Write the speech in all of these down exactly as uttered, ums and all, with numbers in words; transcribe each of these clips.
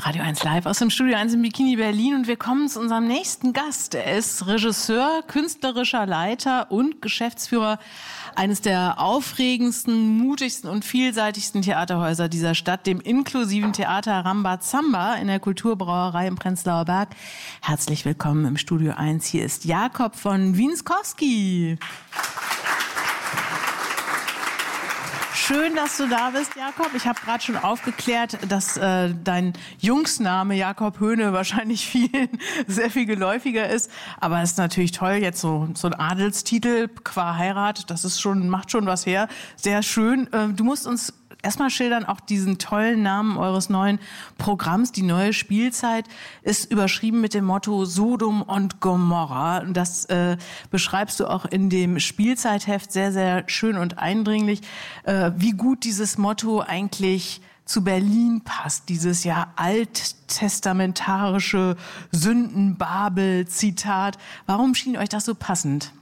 Radio eins Live aus dem Studio eins im Bikini Berlin und wir kommen zu unserem nächsten Gast. Er ist Regisseur, künstlerischer Leiter und Geschäftsführer eines der aufregendsten, mutigsten und vielseitigsten Theaterhäuser dieser Stadt, dem inklusiven Theater Rambazamba in der Kulturbrauerei im Prenzlauer Berg. Herzlich willkommen im Studio eins. Hier ist Jakob von Wienskowski. Schön, dass du da bist, Jakob. Ich habe gerade schon aufgeklärt, dass äh, dein Jungsname Jakob Höhne wahrscheinlich vielen sehr viel geläufiger ist. Aber es ist natürlich toll, jetzt so, so ein Adelstitel qua Heirat, das ist schon, macht schon was her. Sehr schön. Äh, du musst uns erstmal schildern, auch diesen tollen Namen eures neuen Programms. Die neue Spielzeit ist überschrieben mit dem Motto Sodom und Gomorra. Das äh, beschreibst du auch in dem Spielzeitheft sehr, sehr schön und eindringlich, äh, wie gut dieses Motto eigentlich zu Berlin passt. Dieses ja alttestamentarische Sündenbabel-Zitat. Warum schien euch das so passend?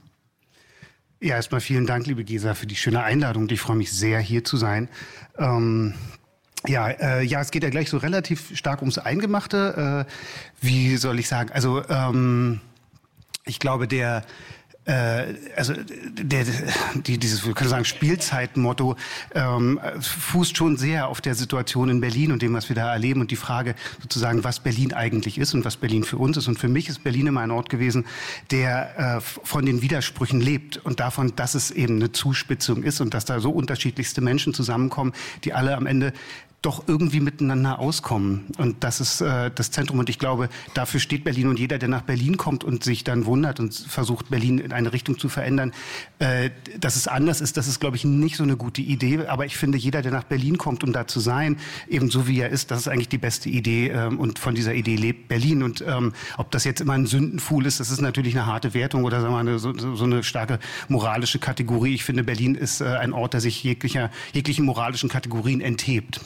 Ja, erstmal vielen Dank, liebe Gesa, für die schöne Einladung. Ich freue mich sehr, hier zu sein. Ähm, ja, äh, ja, es geht ja gleich so relativ stark ums Eingemachte. Äh, wie soll ich sagen? Also, ähm, ich glaube, der Äh, also der, die, dieses, wir können sagen, Spielzeitmotto ähm, fußt schon sehr auf der Situation in Berlin und dem, was wir da erleben und die Frage sozusagen, was Berlin eigentlich ist und was Berlin für uns ist. Und für mich ist Berlin immer ein Ort gewesen, der äh, von den Widersprüchen lebt und davon, dass es eben eine Zuspitzung ist und dass da so unterschiedlichste Menschen zusammenkommen, die alle am Ende doch irgendwie miteinander auskommen. Und das ist äh, das Zentrum. Und ich glaube, dafür steht Berlin. Und jeder, der nach Berlin kommt und sich dann wundert und versucht, Berlin in eine Richtung zu verändern, äh, dass es anders ist, das ist, glaube ich, nicht so eine gute Idee. Aber ich finde, jeder, der nach Berlin kommt, um da zu sein, eben so wie er ist, das ist eigentlich die beste Idee. Ähm, und von dieser Idee lebt Berlin. Und ähm, ob das jetzt immer ein Sündenfuhl ist, das ist natürlich eine harte Wertung oder sagen wir mal, eine, so, so eine starke moralische Kategorie. Ich finde, Berlin ist äh, ein Ort, der sich jeglicher, jeglichen moralischen Kategorien enthebt.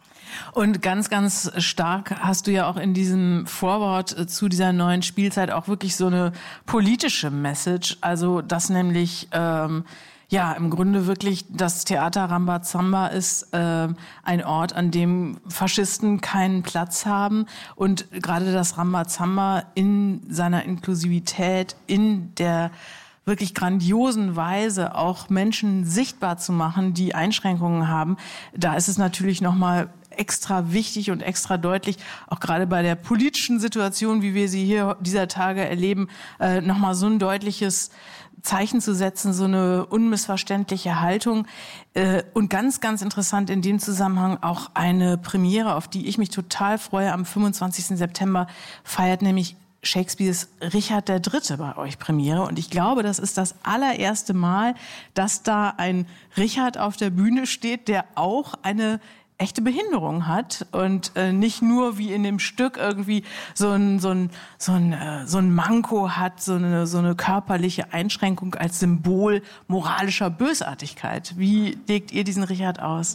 Und ganz, ganz stark hast du ja auch in diesem Vorwort zu dieser neuen Spielzeit auch wirklich so eine politische Message. Also, dass nämlich, ähm, ja, im Grunde wirklich das Theater Rambazamba ist ähm, ein Ort, an dem Faschisten keinen Platz haben. Und gerade das Rambazamba in seiner Inklusivität, in der wirklich grandiosen Weise auch Menschen sichtbar zu machen, die Einschränkungen haben, da ist es natürlich nochmal extra wichtig und extra deutlich, auch gerade bei der politischen Situation, wie wir sie hier dieser Tage erleben, äh, nochmal so ein deutliches Zeichen zu setzen, so eine unmissverständliche Haltung. Äh, und ganz, ganz interessant in dem Zusammenhang auch eine Premiere, auf die ich mich total freue. Am fünfundzwanzigsten September feiert nämlich Shakespeares Richard der Dritte bei euch Premiere. Und ich glaube, das ist das allererste Mal, dass da ein Richard auf der Bühne steht, der auch eine echte Behinderung hat und äh, nicht nur wie in dem Stück irgendwie so ein so ein so ein äh, so ein Manko hat, so eine so eine körperliche Einschränkung als Symbol moralischer Bösartigkeit. Wie legt ihr diesen Richard aus?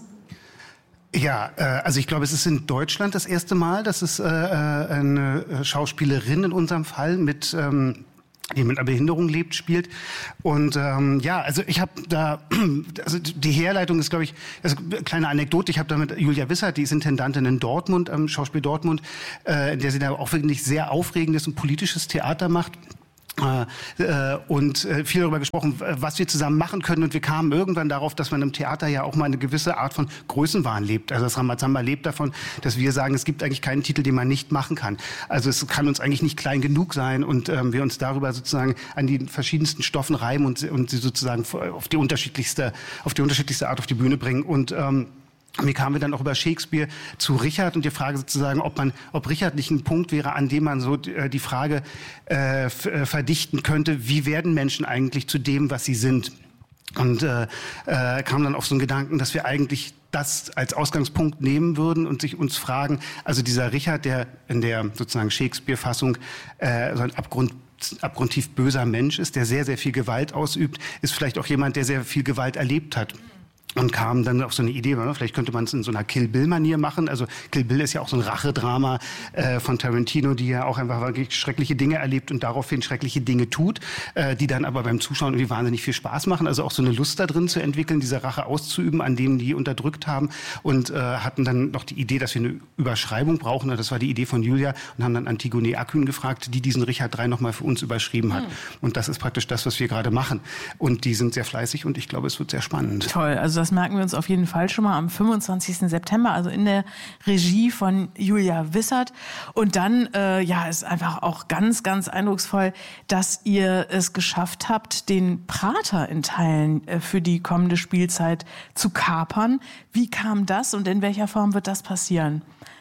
Ja, äh, also ich glaube, es ist in Deutschland das erste Mal, dass es äh, eine Schauspielerin in unserem Fall mit ähm die mit einer Behinderung lebt, spielt. Und ähm, ja, also ich habe da, also die Herleitung ist, glaube ich, also eine kleine Anekdote, ich habe da mit Julia Wissert, die ist Intendantin in Dortmund, am Schauspiel Dortmund, äh, in der sie da auch wirklich sehr aufregendes und politisches Theater macht. Äh, und äh, viel darüber gesprochen, was wir zusammen machen können. Und wir kamen irgendwann darauf, dass man im Theater ja auch mal eine gewisse Art von Größenwahn lebt. Also das Rambazamba lebt davon, dass wir sagen, es gibt eigentlich keinen Titel, den man nicht machen kann. Also es kann uns eigentlich nicht klein genug sein und ähm, wir uns darüber sozusagen an die verschiedensten Stoffen reiben und, und sie sozusagen auf die unterschiedlichste, auf die unterschiedlichste Art auf die Bühne bringen. Und ähm, Wie kamen wir dann auch über Shakespeare zu Richard und die Frage sozusagen, ob man, ob Richard nicht ein Punkt wäre, an dem man so die Frage äh, verdichten könnte, wie werden Menschen eigentlich zu dem, was sie sind? Und äh, äh, kam dann auf so einen Gedanken, dass wir eigentlich das als Ausgangspunkt nehmen würden und sich uns fragen, also dieser Richard, der in der sozusagen Shakespeare-Fassung äh, so ein Abgrund abgrundtief böser Mensch ist, der sehr, sehr viel Gewalt ausübt, ist vielleicht auch jemand, der sehr viel Gewalt erlebt hat. und kam dann auf so eine Idee, vielleicht könnte man es in so einer Kill Bill-Manier machen. Also Kill Bill ist ja auch so ein Rachedrama äh, von Tarantino, die ja auch einfach wirklich schreckliche Dinge erlebt und daraufhin schreckliche Dinge tut, äh, die dann aber beim Zuschauen irgendwie wahnsinnig viel Spaß machen. Also auch so eine Lust da drin zu entwickeln, diese Rache auszuüben, an denen die unterdrückt haben. Und äh, hatten dann noch die Idee, dass wir eine Überschreibung brauchen. Das war die Idee von Julia und haben dann Antigone Akün gefragt, die diesen Richard drei nochmal für uns überschrieben hat. Mhm. Und das ist praktisch das, was wir gerade machen. Und die sind sehr fleißig und ich glaube, es wird sehr spannend. Toll, also das merken wir uns auf jeden Fall schon mal am fünfundzwanzigsten September, also in der Regie von Julia Wissert. Und dann, äh, ja, ist einfach auch ganz, ganz eindrucksvoll, dass ihr es geschafft habt, den Prater in Teilen äh, für die kommende Spielzeit zu kapern. Wie kam das und in welcher Form wird das passieren?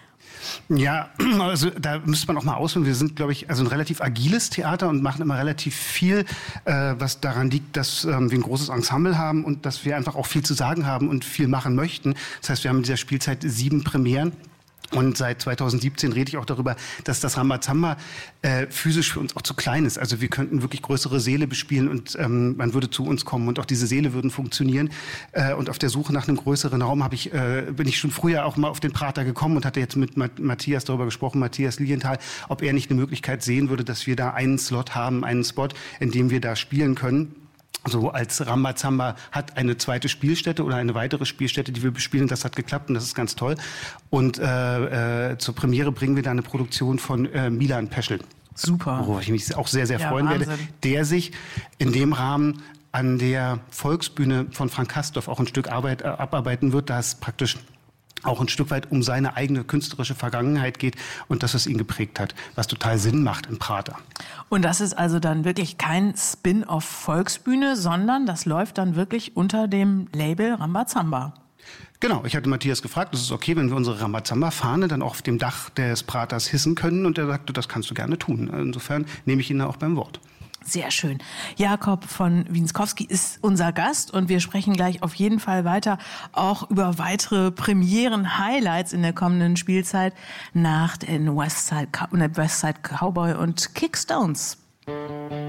Ja, also da müsste man auch mal ausholen. Wir sind, glaube ich, also ein relativ agiles Theater und machen immer relativ viel, äh, was daran liegt, dass ähm, wir ein großes Ensemble haben und dass wir einfach auch viel zu sagen haben und viel machen möchten. Das heißt, wir haben in dieser Spielzeit sieben Premieren. Und seit zweitausendsiebzehn rede ich auch darüber, dass das Rambazamba äh, physisch für uns auch zu klein ist. Also wir könnten wirklich größere Säle bespielen und ähm, man würde zu uns kommen und auch diese Säle würden funktionieren. Äh, und auf der Suche nach einem größeren Raum habe ich, äh, bin ich schon früher auch mal auf den Prater gekommen und hatte jetzt mit Matthias darüber gesprochen, Matthias Lilienthal, ob er nicht eine Möglichkeit sehen würde, dass wir da einen Slot haben, einen Spot, in dem wir da spielen können. So als Rambazamba hat eine zweite Spielstätte oder eine weitere Spielstätte, die wir bespielen. Das hat geklappt und das ist ganz toll. Und äh, äh, zur Premiere bringen wir da eine Produktion von äh, Milan Peschel. Super. Worauf ich mich auch sehr, sehr ja, freuen Wahnsinn. werde. Der sich in dem Rahmen an der Volksbühne von Frank Kastorf auch ein Stück Arbeit äh, abarbeiten wird. Da ist praktisch auch ein Stück weit um seine eigene künstlerische Vergangenheit geht und dass es ihn geprägt hat, was total Sinn macht im Prater. Und das ist also dann wirklich kein Spin-off Volksbühne, sondern das läuft dann wirklich unter dem Label Rambazamba. Genau, ich hatte Matthias gefragt, ist es okay, wenn wir unsere Rambazamba-Fahne dann auch auf dem Dach des Praters hissen können? Und er sagte, das kannst du gerne tun. Insofern nehme ich ihn da auch beim Wort. Sehr schön. Jakob von Wienskowski ist unser Gast und wir sprechen gleich auf jeden Fall weiter auch über weitere Premieren-Highlights in der kommenden Spielzeit nach den Westside, Westside Cowboy und Kickstones.